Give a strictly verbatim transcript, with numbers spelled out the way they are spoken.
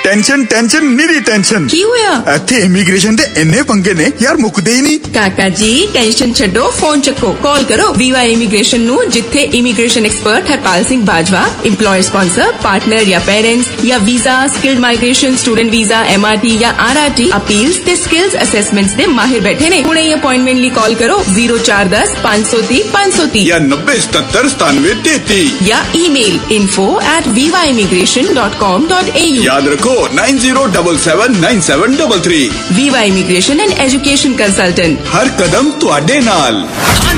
Tension tension निरी tension की होया? इत्थे इमीग्रेशन दे इन्ने पंगे ने यार मुकदे ही नहीं। काका जी टेंशन छड्डो, फोन चक्को, कॉल करो वीवा इमीग्रेशन नु, जिथे immigration expert Harpal Singh Bajwa, employer sponsor, partner या पेरेंट्स या visa, skilled migration, student visa, MRT या आरआरटी अपील्स ते स्किल्स असेसमेंट्स दे माहिर बैठे ने। हुणे अपॉइंटमेंट ली कॉल करो जीरो चार दस पांच सौ तीस पांच सौ तीस या नब्बे सतर सतानवे तैतीस या email info at viva immigration dot com dot a u। याद रखो nine zero double seven nine seven double three. Viva Immigration and Education Consultant, हर कदम तुहाडे नाल।